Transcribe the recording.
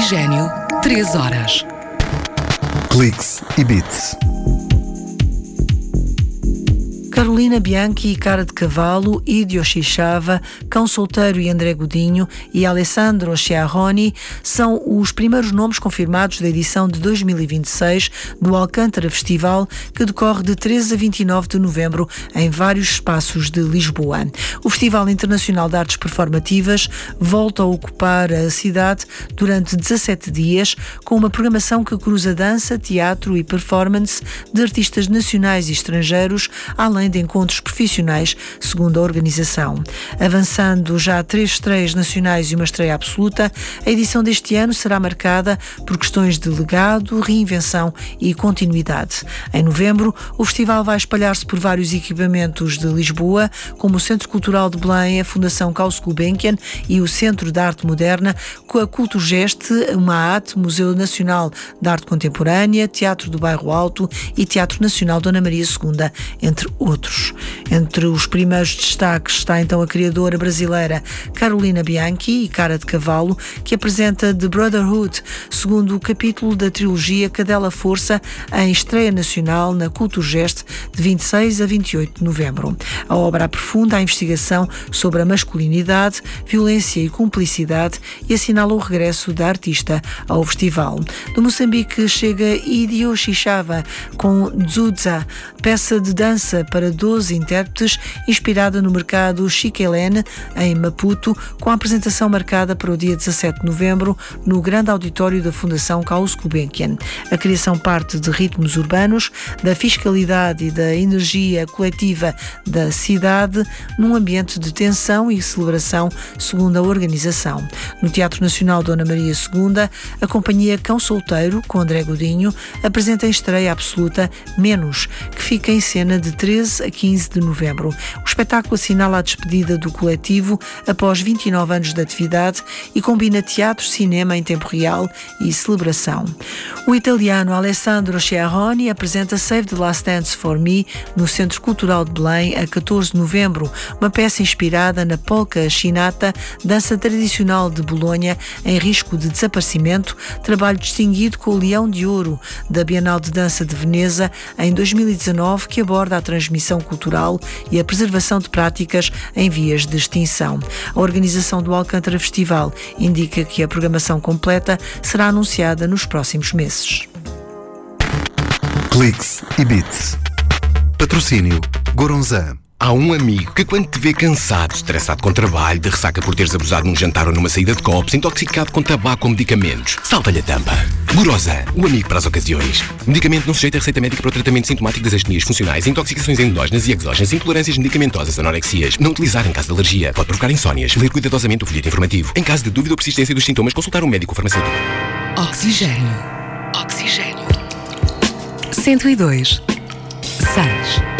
Oxigênio, 3 horas. Cliques e Beats. Carolina Bianchi e Cara de Cavalo, Idio Xixava, Cão Solteiro e André Godinho e Alessandro Schiavone são os primeiros nomes confirmados da edição de 2026 do Alcântara Festival, que decorre de 13 a 29 de novembro em vários espaços de Lisboa. O Festival Internacional de Artes Performativas volta a ocupar a cidade durante 17 dias, com uma programação que cruza dança, teatro e performance de artistas nacionais e estrangeiros, além de encontros profissionais, segundo a organização. Avançando já 3 estreias nacionais e uma estreia absoluta, a edição deste ano será marcada por questões de legado, reinvenção e continuidade. Em novembro, o festival vai espalhar-se por vários equipamentos de Lisboa, como o Centro Cultural de Belém, a Fundação Caus Gulbenkian e o Centro de Arte Moderna, com a Culturgest, o MAAT, Museu Nacional de Arte Contemporânea, Teatro do Bairro Alto e Teatro Nacional Dona Maria II, entre outros. Entre os primeiros destaques está então a criadora brasileira Carolina Bianchi e Cara de Cavalo, que apresenta The Brotherhood, segundo o capítulo da trilogia Cadela Força, em estreia nacional na Culturgest de 26 a 28 de novembro. A obra aprofunda a investigação sobre a masculinidade, violência e cumplicidade e assinala o regresso da artista ao festival. Do Moçambique chega Idio Xixava com Dzudza, peça de dança para 12 intérpretes, inspirada no mercado Chiquelene, em Maputo, com a apresentação marcada para o dia 17 de novembro no grande auditório da Fundação Caus Gulbenkian. A criação parte de ritmos urbanos, da fiscalidade e da energia coletiva da cidade, num ambiente de tensão e celebração, segundo a organização. No Teatro Nacional Dona Maria II, a companhia Cão Solteiro, com André Godinho, apresenta em estreia absoluta Menos, que fica em cena de 13 a 15 de novembro. O espetáculo assinala a despedida do coletivo após 29 anos de atividade e combina teatro, cinema em tempo real e celebração. O italiano Alessandro Schiavone apresenta Save the Last Dance for Me no Centro Cultural de Belém a 14 de novembro, uma peça inspirada na polca chinata, dança tradicional de Bolonha em risco de desaparecimento, trabalho distinguido com o Leão de Ouro da Bienal de Dança de Veneza em 2019, que aborda a transmissão cultural e a preservação de práticas em vias de extinção. A organização do Alcântara Festival indica que a programação completa será anunciada nos próximos meses. Cliques e Beats. Patrocínio Goronzan. Há um amigo que, quando te vê cansado, estressado com trabalho, de ressaca por teres abusado num jantar ou numa saída de copos, intoxicado com tabaco ou medicamentos, salta-lhe a tampa. Goronzan, o amigo para as ocasiões. Medicamento não sujeito a receita médica para o tratamento sintomático das astenias funcionais, intoxicações endógenas e exógenas, intolerâncias medicamentosas, anorexias. Não utilizar em caso de alergia. Pode provocar insónias. Ler cuidadosamente o folheto informativo. Em caso de dúvida ou persistência dos sintomas, consultar um médico ou farmacêutico. Oxigênio. Oxigênio. 102. 6.